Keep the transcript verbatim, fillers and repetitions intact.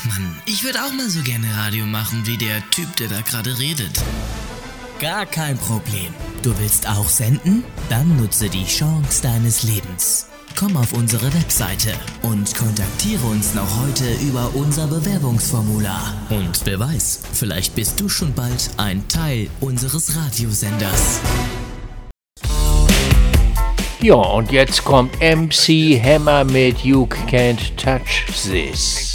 Mann, ich würde auch mal so gerne Radio machen wie der Typ, der da gerade redet. Gar kein Problem. Du willst auch senden? Dann nutze die Chance deines Lebens. Komm auf unsere Webseite und kontaktiere uns noch heute über unser Bewerbungsformular. Und wer weiß, vielleicht bist du schon bald ein Teil unseres Radiosenders. Ja, und jetzt kommt M C Hammer mit You Can't Touch This.